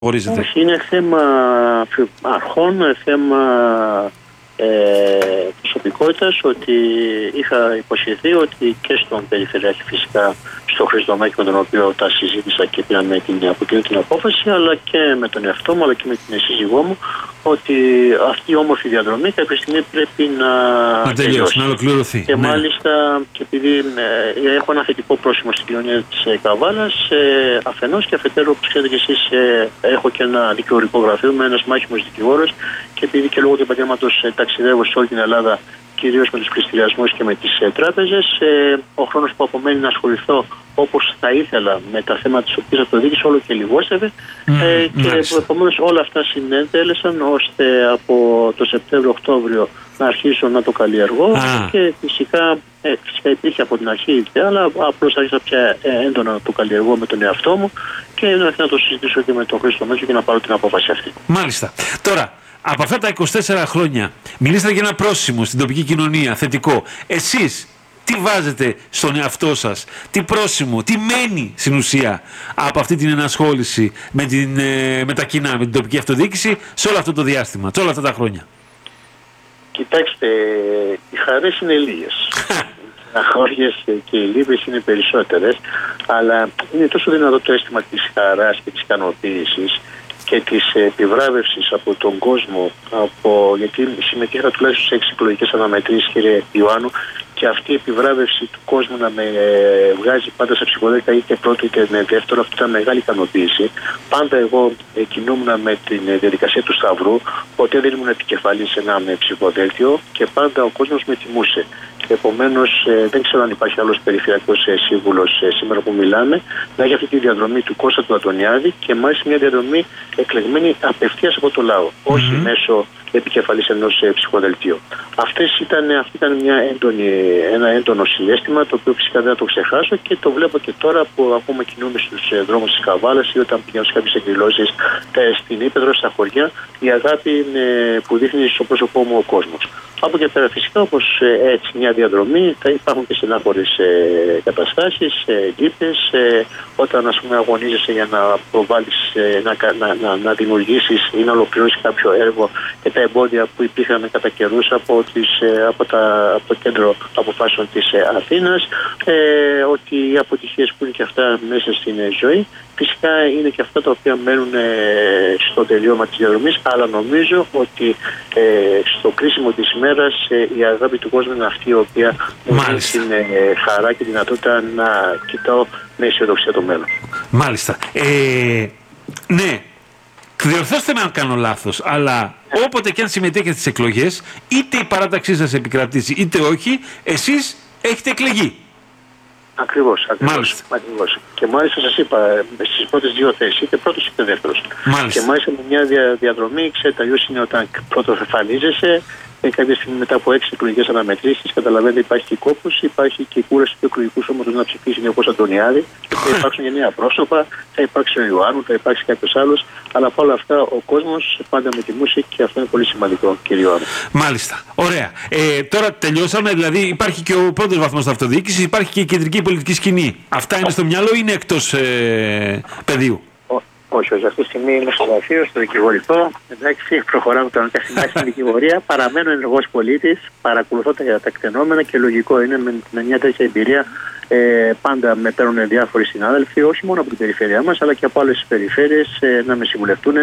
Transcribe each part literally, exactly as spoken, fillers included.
ορίζεται. Είναι θέμα αρχών, θέμα ε, προσωπικότητας, ότι είχα υποσχεθεί ότι και στον Περιφερειάρχη φυσικά, στο Χριστοδομάκη με τον οποίο τα συζήτησα και πήραμε την, από εκείνη την απόφαση, αλλά και με τον εαυτό μου αλλά και με την σύζυγό μου, ότι αυτή η όμορφη διαδρομή κάποια στιγμή πρέπει να, να τελειώσει, να ολοκληρωθεί. Και ναι. μάλιστα, και επειδή ε, έχω ένα θετικό πρόσημο στην κοινωνία της Καβάλας, ε, αφενός και αφετέρου, όπως ξέρετε και εσείς, ε, έχω και ένα δικηγορικό γραφείο με ένας μάχημος δικηγόρος, και επειδή και λόγω του επαγγέλματος ε, ταξιδεύω σε όλη την Ελλάδα, κυρίως με τους πληστηριασμούς και με τις ε, τράπεζες, ε, ο χρόνος που απομένει να ασχοληθώ όπως θα ήθελα με τα θέματα της οποίας αυτοδιοίκηση όλο και λιγόσευε, mm, ε, και επομένως όλα αυτά συνέντελεσαν ώστε από το Σεπτέμβριο-Οκτώβριο να αρχίσω να το καλλιεργώ. ah. Και φυσικά, ε, φυσικά υπήρχε από την αρχή ιδέα, αλλά απλώς άρχισα πια έντονα να το καλλιεργώ με τον εαυτό μου και να το συζητήσω και με τον Χρήστο Μέτσο και να πάρω την απόφαση αυτή. Μάλιστα. Τώρα, από αυτά τα είκοσι τέσσερα χρόνια μιλήσατε για ένα πρόσημο στην τοπική κοινωνία θετικό. Εσείς τι βάζετε στον εαυτό σας, τι πρόσημο, τι μένει στην ουσία από αυτή την ενασχόληση με, την, με τα κοινά, με την τοπική αυτοδιοίκηση σε όλο αυτό το διάστημα, σε όλα αυτά τα χρόνια? Κοιτάξτε, οι χαρές είναι λίγες. Οι αγχώριες και οι λύπες είναι περισσότερες, αλλά είναι τόσο δυνατό το αίσθημα της χαράς και της ικανοποίησης και της επιβράβευσης από τον κόσμο, από, γιατί συμμετείχα τουλάχιστον σε έξι εκλογικές αναμετρήσεις, κύριε Ιωάννου, και αυτή η επιβράβευση του κόσμου να με βγάζει πάντα σε ψηφοδέλτια είτε πρώτο είτε δεύτερο, αυτή ήταν μεγάλη ικανοποίηση. Πάντα εγώ κινούμουν με τη διαδικασία του Σταυρού, ποτέ δεν ήμουν επικεφαλής σε ένα ψηφοδέλτιο και πάντα ο κόσμος με τιμούσε. Επομένως, δεν ξέρω αν υπάρχει άλλος περιφερειακός σύμβουλος σήμερα που μιλάμε να έχει αυτή τη διαδρομή του Κώστα του Αντωνιάδη, και μάλιστα μια διαδρομή εκλεγμένη απευθείας από το λαό, mm-hmm. όχι μέσω επικεφαλής ενός ψυχοδελτίου. Αυτές ήταν, αυτή ήταν μια έντονη, ένα έντονο συναίσθημα, το οποίο φυσικά δεν θα το ξεχάσω και το βλέπω και τώρα που ακόμα κινούμε στους δρόμους της Καβάλας ή όταν πηγαίνω σε κάποιες εκδηλώσεις στην Ύπεδρο, στα χωριά, η αγάπη είναι που δείχνει στο πρόσωπό μου ο κόσμος. Από και πέρα φυσικά, όπως έτσι μια διαδρομή, θα υπάρχουν και στενάχωρες ε, καταστάσεις, ε, λύπες, ε, όταν ας πούμε αγωνίζεσαι για να προβάλλεις, ε, να, να, να, να δημιουργήσεις ή να ολοκληρώσεις κάποιο έργο και τα εμπόδια που υπήρχαν κατά καιρούς από, τις, ε, από, τα, από το κέντρο αποφάσεων της ε, Αθήνας, ε, ότι οι αποτυχίες που είναι και αυτά μέσα στην ε, ζωή, φυσικά είναι και αυτά τα οποία μένουν ε, στο τελείωμα της διαδρομής, αλλά νομίζω ότι ε, στο κρίσιμο της ημέρας ε, η αγάπη του κόσμου είναι αυτή η οποία μου δίνει την ε, χαρά και δυνατότητα να κοιτάω με αισιοδοξία το μέλλον. Μάλιστα. Ε, ναι, διορθώστε με αν κάνω λάθος, αλλά όποτε και αν συμμετέχετε στις εκλογές, είτε η παράταξή σας επικρατήσει είτε όχι, εσείς έχετε εκλεγεί. Ακριβώς, ακριβώς, ακριβώς. Και μάλιστα σας είπα στις πρώτες δύο θέσεις, είτε πρώτος είτε δεύτερος. Μάλιστα. Και μάλιστα με μια δια, διαδρομή, ξέρετε, αλλιώς είναι όταν πρώτος εμφανίζεσαι, και κάποια στιγμή μετά από έξι εκλογικές αναμετρήσεις, καταλαβαίνετε υπάρχει και κόπος, υπάρχει και η κούραση του εκλογικού σώματος να ψηφίσει ο Κώστας Αντωνιάδη, και θα υπάρξουν και νέα πρόσωπα, θα υπάρξει ο Ιωάννου, θα υπάρξει κάποιος άλλος, αλλά από όλα αυτά ο κόσμος πάντα με τιμούσε και αυτό είναι πολύ σημαντικό, κύριε Ιωάννου. Μάλιστα. Ωραία. Ε, τώρα τελειώσαμε, δηλαδή υπάρχει και ο πρώτος βαθμός της αυτοδιοίκησης, υπάρχει και η κεντρική πολιτική σκηνή. Αυτά είναι στο μυαλό ή είναι εκτός ε, πεδίου? Όχι, όχι. Αυτή τη στιγμή είμαι στο γραφείο, στο δικηγορικό. Εντάξει, προχωράμε κανονικά στην δικηγορία. Παραμένω ενεργός πολίτης, παρακολουθώ τα τεκτενόμενα και λογικό είναι με, με μια τέτοια εμπειρία. Ε, πάντα με παίρνουν διάφοροι συνάδελφοι, όχι μόνο από την περιφέρειά μας, αλλά και από άλλες περιφέρειες, ε, να με συμβουλευτούν,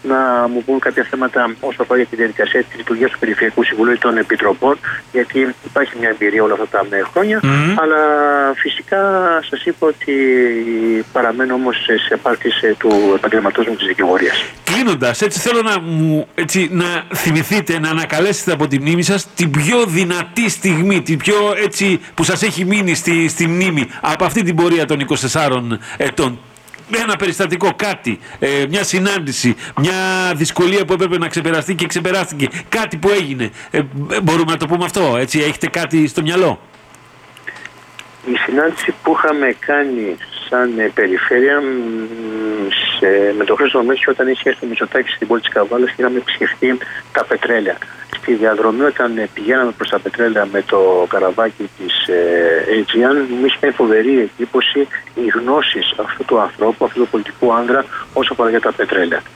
να μου πούν κάποια θέματα όσο αφορά για τη διαδικασία της λειτουργίας του Περιφερειακού Συμβουλίου των Επιτροπών, γιατί υπάρχει μια εμπειρία όλα αυτά τα χρόνια. Mm-hmm. Αλλά φυσικά σας είπα ότι παραμένω όμως σε πάρτης του επαγγελματός μου της δικηγορίας. Κλείνοντας, έτσι θέλω να, μου, έτσι, να θυμηθείτε, να ανακαλέσετε από τη μνήμη σας την πιο δυνατή στιγμή, την πιο έτσι που σας έχει μείνει στη, στη μνήμη από αυτή την πορεία των είκοσι τεσσάρων ετών. Ένα περιστατικό, κάτι, ε, μια συνάντηση, μια δυσκολία που έπρεπε να ξεπεραστεί και ξεπεράστηκε, κάτι που έγινε. Ε, μπορούμε να το πούμε αυτό, έτσι, έχετε κάτι στο μυαλό? Η συνάντηση που είχαμε κάνει σαν περιφέρεια σε, με τον Χρήστο Μέτσο όταν είχε έρθει ο Μητσοτάκης στην πόλη της Καβάλας και είχαμε επισκεφτεί τα πετρέλαια. στη διαδρομή όταν πηγαίναμε προς τα πετρέλαια με το καραβάκι της Aegean, μου είχε φοβερή εντύπωση οι γνώσεις αυτού του ανθρώπου, αυτού του πολιτικού άνδρα όσο αφορά για τα πετρέλαια.